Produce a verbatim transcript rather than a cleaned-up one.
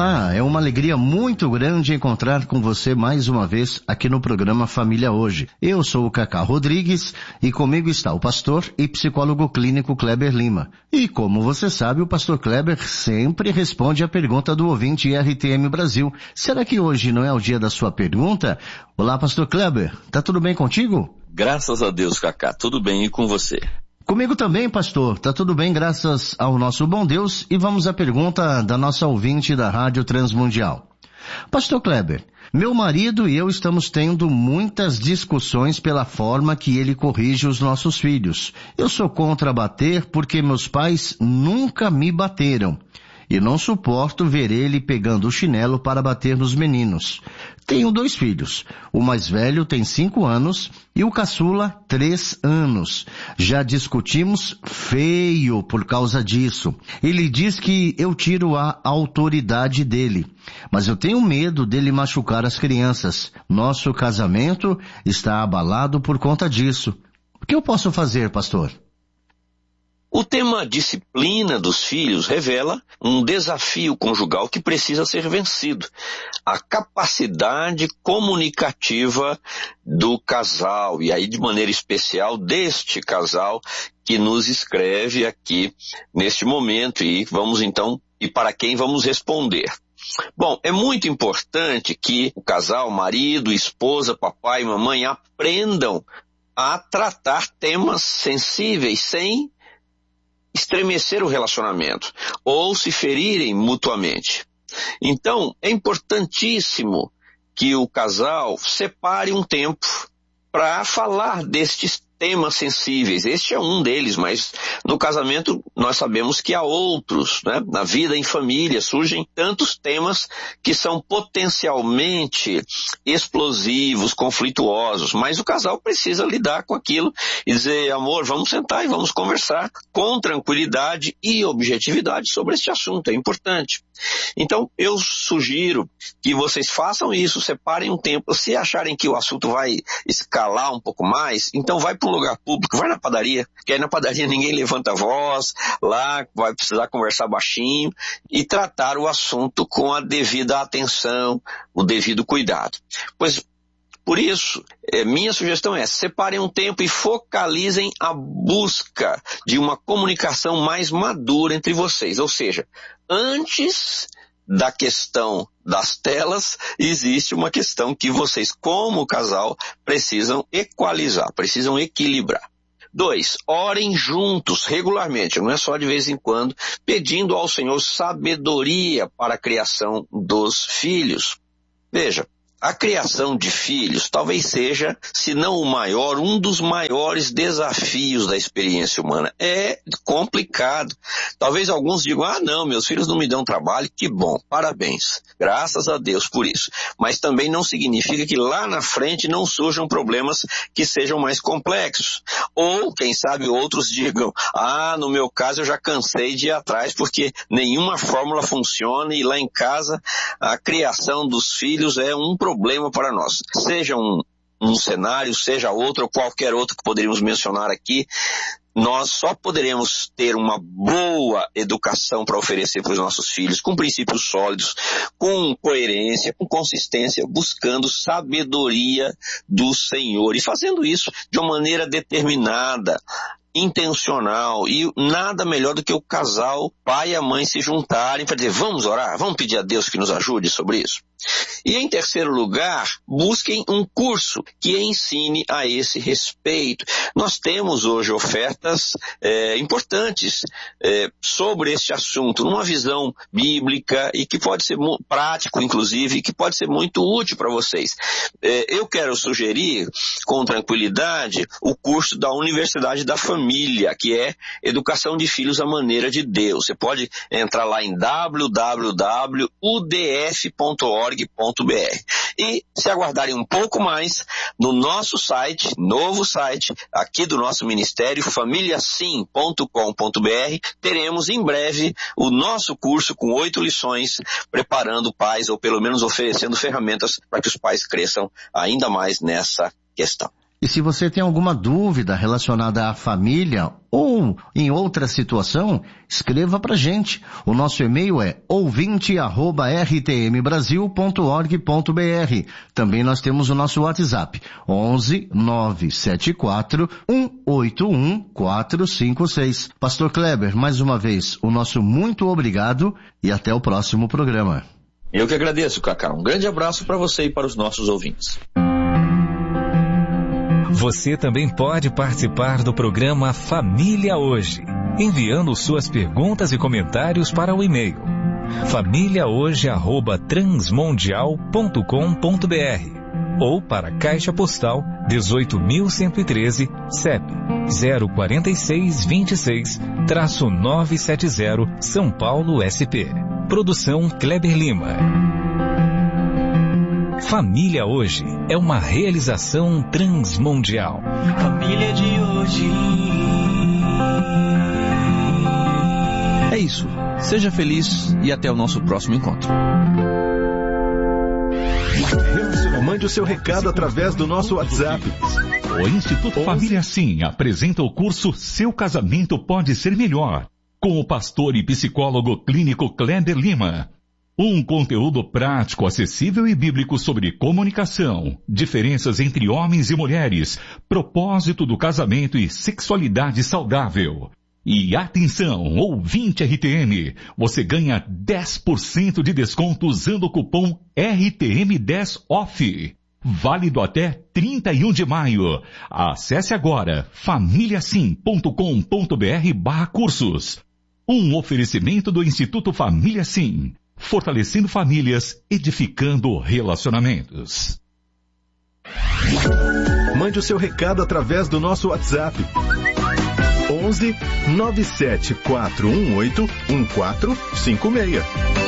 Olá, é uma alegria muito grande encontrar com você mais uma vez aqui no programa Família Hoje. Eu sou o Cacá Rodrigues e comigo está o pastor e psicólogo clínico Kleber Lima. E como você sabe, o pastor Kleber sempre responde a pergunta do ouvinte R T M Brasil. Será que hoje não é o dia da sua pergunta? Olá, pastor Kleber, tá tudo bem contigo? Graças a Deus, Cacá, tudo bem e com você? Comigo também, pastor. Tá tudo bem, graças ao nosso bom Deus. E vamos à pergunta da nossa ouvinte da Rádio Transmundial. Pastor Kleber, meu marido e eu estamos tendo muitas discussões pela forma que ele corrige os nossos filhos. Eu sou contra bater porque meus pais nunca me bateram. E não suporto ver ele pegando o chinelo para bater nos meninos. Tenho dois filhos. O mais velho tem cinco anos e o caçula três anos. Já discutimos feio por causa disso. Ele diz que eu tiro a autoridade dele. Mas eu tenho medo dele machucar as crianças. Nosso casamento está abalado por conta disso. O que eu posso fazer, pastor? O tema disciplina dos filhos revela um desafio conjugal que precisa ser vencido. A capacidade comunicativa do casal, e aí de maneira especial deste casal que nos escreve aqui neste momento, e vamos então, e para quem vamos responder. Bom, é muito importante que o casal, marido, esposa, papai e mamãe aprendam a tratar temas sensíveis sem estremecer o relacionamento ou se ferirem mutuamente. Então, é importantíssimo que o casal separe um tempo para falar destes temas sensíveis. Este é um deles, mas no casamento nós sabemos que há outros, né? Na vida em família surgem tantos temas que são potencialmente explosivos, conflituosos, mas o casal precisa lidar com aquilo e dizer, amor, vamos sentar e vamos conversar com tranquilidade e objetividade sobre este assunto, é importante. Então, eu sugiro que vocês façam isso, separem um tempo. Se acharem que o assunto vai escalar um pouco mais, então vai para um lugar público, vai na padaria, que aí na padaria ninguém levanta a voz, lá vai precisar conversar baixinho e tratar o assunto com a devida atenção, o devido cuidado. Pois, por isso, é, minha sugestão é, separem um tempo e focalizem a busca de uma comunicação mais madura entre vocês. Ou seja, antes da questão das telas, existe uma questão que vocês, como casal, precisam equalizar, precisam equilibrar. Dois, orem juntos, regularmente, não é só de vez em quando, pedindo ao Senhor sabedoria para a criação dos filhos. Veja, a criação de filhos talvez seja, se não o maior, um dos maiores desafios da experiência humana. É complicado. Talvez alguns digam, ah não, meus filhos não me dão trabalho, que bom, parabéns. Graças a Deus por isso. Mas também não significa que lá na frente não surjam problemas que sejam mais complexos. Ou, quem sabe, outros digam, ah, no meu caso eu já cansei de ir atrás porque nenhuma fórmula funciona e lá em casa a criação dos filhos é um problema. problema para nós, seja um, um cenário, seja outro ou qualquer outro que poderíamos mencionar aqui, nós só poderemos ter uma boa educação para oferecer para os nossos filhos, com princípios sólidos, com coerência, com consistência, buscando sabedoria do Senhor e fazendo isso de uma maneira determinada, intencional, e nada melhor do que o casal, pai e a mãe se juntarem para dizer, vamos orar, vamos pedir a Deus que nos ajude sobre isso. E em terceiro lugar, busquem um curso que ensine a esse respeito. Nós temos hoje ofertas é, importantes é, sobre este assunto, numa visão bíblica e que pode ser prático, inclusive, e que pode ser muito útil para vocês. É, eu quero sugerir, com tranquilidade, o curso da Universidade da Família, que é Educação de Filhos à Maneira de Deus. Você pode entrar lá em w w w ponto u d f ponto org ponto b r e se aguardarem um pouco mais no nosso site, novo site aqui do nosso ministério, família sim ponto com ponto b r, teremos em breve o nosso curso com oito lições preparando pais, ou pelo menos oferecendo ferramentas para que os pais cresçam ainda mais nessa questão. E se você tem alguma dúvida relacionada à família ou em outra situação, escreva pra gente. O nosso e-mail é ouvinte arroba r t m brasil ponto org ponto b r. Também nós temos o nosso WhatsApp, onze nove sete quatro um oito um quatro cinco seis. Pastor Kleber, mais uma vez, o nosso muito obrigado e até o próximo programa. Eu que agradeço, Cacá. Um grande abraço para você e para os nossos ouvintes. Você também pode participar do programa Família Hoje, enviando suas perguntas e comentários para o e-mail família hoje arroba transmundial ponto com ponto b r ou para a Caixa Postal dezoito mil cento e treze, C E P zero quatro seis dois seis, nove sete zero, São Paulo, S P. Produção Kleber Lima. Família Hoje é uma realização transmundial. Família de hoje. É isso. Seja feliz e até o nosso próximo encontro. Mande o seu recado através do nosso WhatsApp. O Instituto Família Sim apresenta o curso Seu Casamento Pode Ser Melhor, com o pastor e psicólogo clínico Kleber Lima. Um conteúdo prático, acessível e bíblico sobre comunicação, diferenças entre homens e mulheres, propósito do casamento e sexualidade saudável. E atenção, ouvinte R T M, você ganha dez por cento de desconto usando o cupom R T M dez off. Válido até trinta e um de maio. Acesse agora famíliasim ponto com ponto b r barra cursos. Um oferecimento do Instituto Família Sim. Fortalecendo famílias, edificando relacionamentos. Mande o seu recado através do nosso WhatsApp. onze nove sete quatro um oito um quatro cinco seis.